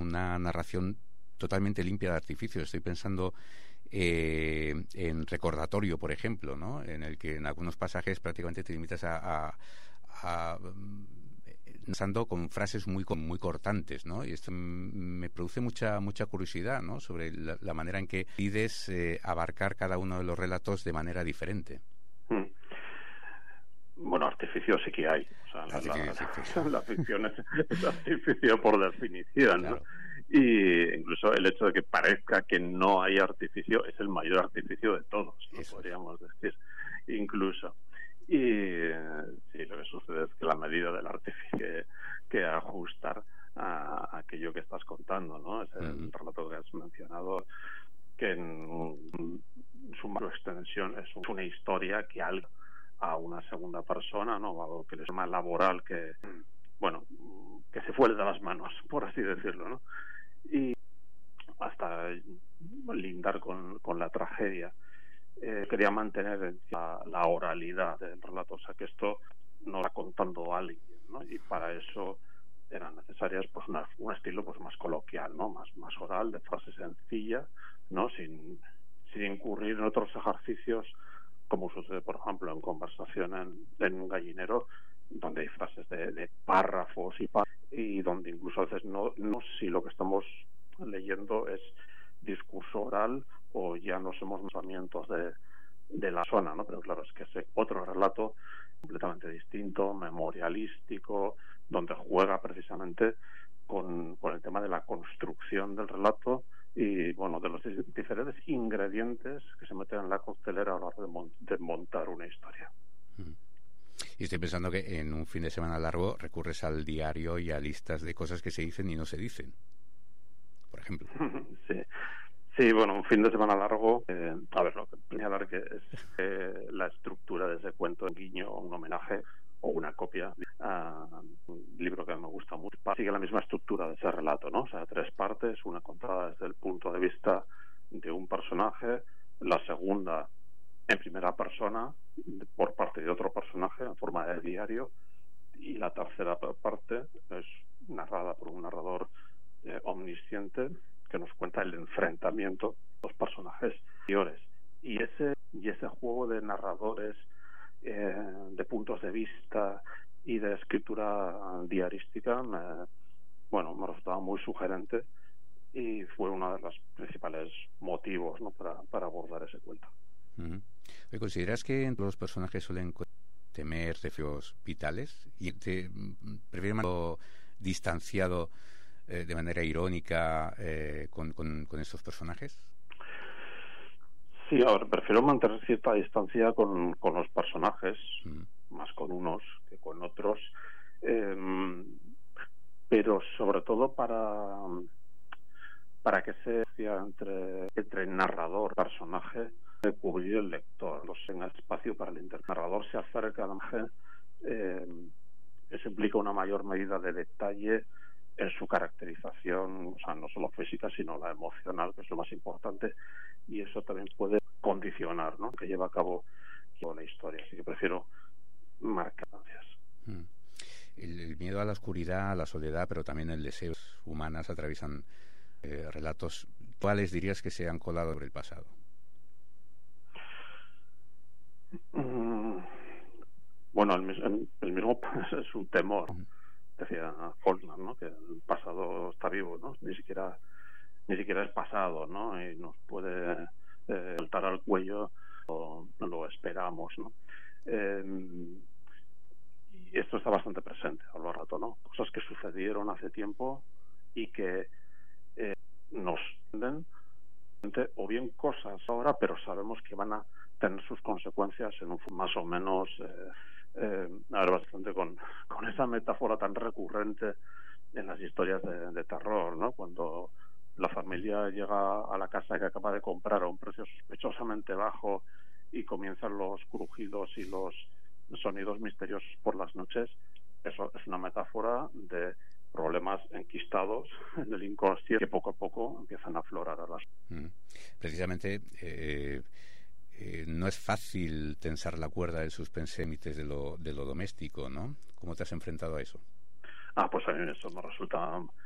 una narración totalmente limpia de artificios. Estoy pensando en Recordatorio, por ejemplo, ¿no? En el que en algunos pasajes prácticamente te limitas a pensando con frases muy cortantes, ¿no? Y esto me produce mucha curiosidad, ¿no? Sobre la manera en que decides abarcar cada uno de los relatos de manera diferente. Bueno, artificio sí que hay. O sea, la ficción es artificio por definición, claro. ¿No? Y incluso el hecho de que parezca que no hay artificio es el mayor artificio de todos, ¿no? Podríamos decir, incluso. Y sí, lo que sucede es que la medida del artificio que ajustar a aquello que estás contando, ¿no? Es el relato que has mencionado, que en su extensión es una historia que a una segunda persona, ¿no? Algo que le llama laboral, que se fue de las manos, por así decirlo, ¿no? Y hasta lindar con la tragedia. Quería mantener la oralidad del relato, o sea, que esto no va contando a alguien, ¿no? Y para eso eran necesarias pues un estilo pues más coloquial, ¿no? Más oral, de frase sencilla, ¿no? Sin incurrir en otros ejercicios, como sucede, por ejemplo, en conversación en un gallinero, donde hay frases de párrafos y donde incluso a veces no si lo que estamos leyendo es discurso oral o ya no somos pensamientos de la zona, ¿no? Pero claro, es que ese otro relato completamente distinto, memorialístico, donde juega precisamente con el tema de la construcción del relato y, bueno, de los diferentes ingredientes que se meten en la costelera a la hora de montar una historia. Y estoy pensando que en un fin de semana largo recurres al diario y a listas de cosas que se dicen y no se dicen, por ejemplo. Sí, bueno, un fin de semana largo, a ver, lo que señalar que es la estructura de ese cuento, un guiño, un homenaje o una copia a un libro que me gusta mucho. Sigue la misma estructura de ese relato, ¿no? O sea, 3 partes, una contada desde el punto de vista de un personaje, la segunda en primera persona por parte de otro personaje en forma de diario, y la tercera parte es narrada por un narrador omnisciente que nos cuenta el enfrentamiento de los personajes anteriores. Y ese juego de narradores, de puntos de vista y de escritura diarística me resultaba muy sugerente y fue uno de los principales motivos, ¿no? para abordar ese cuento. ¿Consideras que los personajes suelen temer desafíos vitales y te prefieres más distanciado de manera irónica con estos personajes? Sí, ahora prefiero mantener cierta distancia con los personajes, más con unos que con otros, pero sobre todo para que se entre el narrador y el personaje, cubrir el lector, en el espacio para el narrador se acerca a la imagen, eso implica una mayor medida de detalle en su caracterización, o sea, no solo física, sino la emocional, que es lo más importante, y eso también puede condicionar, ¿no?, que lleva a cabo la historia. Así que prefiero marcar distancias. El miedo a la oscuridad, a la soledad, pero también el deseo humanas atraviesan relatos. ¿Cuáles dirías que se han colado sobre el pasado? Bueno, el mismo es un temor. Decía Faulkner, ¿no?, que el pasado está vivo, ¿no? Ni siquiera es pasado, ¿no? Y nos puede saltar al cuello o lo esperamos, ¿no? Y esto está bastante presente a lo rato, ¿no? Cosas que sucedieron hace tiempo y que nos tienden, o bien cosas ahora, pero sabemos que van a tener sus consecuencias en un más o menos bastante con esa metáfora tan recurrente en las historias de terror, ¿no? Cuando la familia llega a la casa que acaba de comprar a un precio sospechosamente bajo y comienzan los crujidos y los sonidos misteriosos por las noches, eso es una metáfora de problemas enquistados en el inconsciente que poco a poco empiezan a aflorar a las... Precisamente no es fácil tensar la cuerda del suspense límites de lo doméstico, ¿no? ¿Cómo te has enfrentado a eso? Pues a mí eso me resulta